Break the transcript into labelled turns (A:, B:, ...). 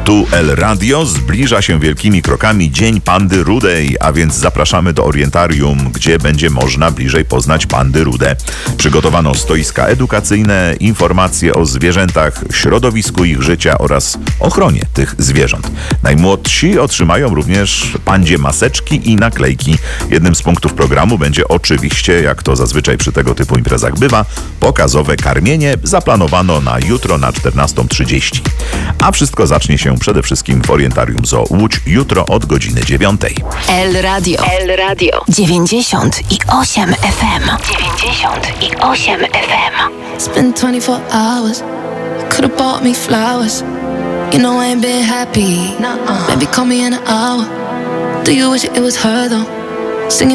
A: Tu El Radio, zbliża się wielkimi krokami Dzień Pandy Rudej, a więc zapraszamy do Orientarium, gdzie będzie można bliżej poznać pandy rude. Przygotowano stoiska edukacyjne, informacje o zwierzętach, środowisku ich życia oraz ochronie tych zwierząt. Najmłodsi otrzymają również pandzie maseczki i naklejki. Jednym z punktów programu będzie oczywiście, jak to zazwyczaj przy tego typu imprezach bywa, pokazowe karmienie. Zaplanowano na jutro na 14:30. A wszystko zacznie się przede wszystkim w Orientarium Zoo Łódź jutro od godziny 9.
B: El Radio. 98 FM. 98 FM.
C: It's been 24 hours. Could've bought me flowers. You know I ain't been happy. Maybe call me in an hour. Do you wish it was her though? Singing